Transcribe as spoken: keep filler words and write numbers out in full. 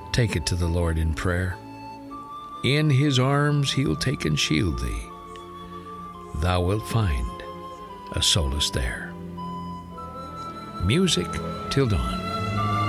Take it to the Lord in prayer. In his arms he'll take and shield thee. Thou wilt find a solace there. Music till dawn.